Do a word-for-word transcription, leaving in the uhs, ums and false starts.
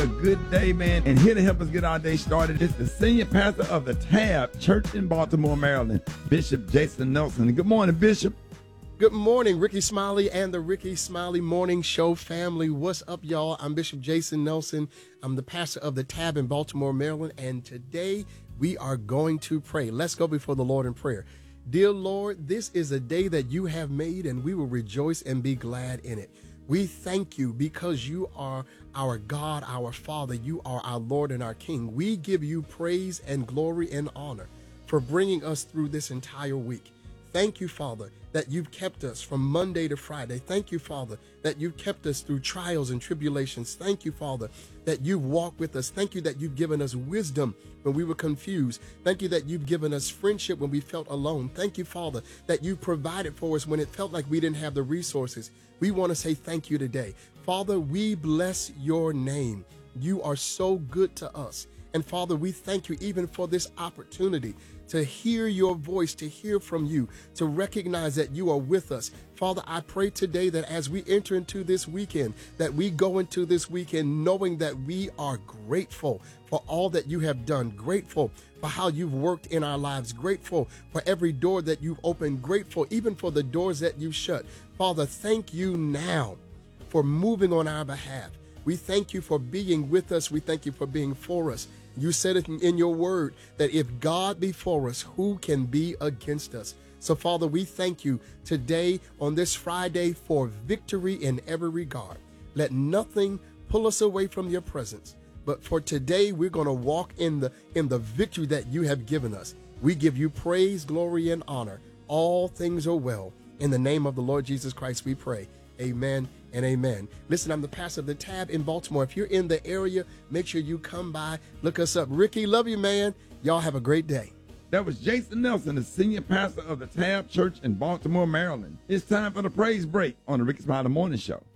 A good day, man. And here to help us get our day started is the senior pastor of the Tab Church in Baltimore, Maryland, Bishop Jason Nelson. Good morning, Bishop. Good morning, Ricky Smiley and the Ricky Smiley Morning Show family. What's up, y'all? I'm Bishop Jason Nelson. I'm the pastor of the Tab in Baltimore, Maryland, and today we are going to pray. Let's go before the Lord in prayer. Dear Lord, this is a day that you have made, and we will rejoice and be glad in it. We thank you because you are our God, our Father. You are our Lord and our King. We give you praise and glory and honor for bringing us through this entire week. Thank you, Father, that you've kept us from Monday to Friday. Thank you, Father, that you've kept us through trials and tribulations. Thank you, Father, that you've walked with us. Thank you that you've given us wisdom when we were confused. Thank you that you've given us friendship when we felt alone. Thank you, Father, that you provided for us when it felt like we didn't have the resources. We want to say thank you today. Father, we bless your name. You are so good to us. And Father, we thank you even for this opportunity to hear your voice, to hear from you, to recognize that you are with us. Father, I pray today that as we enter into this weekend, that we go into this weekend knowing that we are grateful for all that you have done, grateful for how you've worked in our lives, grateful for every door that you've opened, grateful even for the doors that you shut. Father, thank you now for moving on our behalf. We thank you for being with us. We thank you for being for us. You said it in your word that if God be for us, who can be against us? So, Father, we thank you today on this Friday for victory in every regard. Let nothing pull us away from your presence. But for today, we're going to walk in the in the victory that you have given us. We give you praise, glory, and honor. All things are well. In the name of the Lord Jesus Christ, we pray. Amen and amen. Listen, I'm the pastor of the Tab in Baltimore. If you're in the area, make sure you come by. Look us up. Ricky, love you, man. Y'all have a great day. That was Jason Nelson, the senior pastor of the Tab Church in Baltimore, Maryland. It's time for the praise break on the Ricky Smiley Morning Show.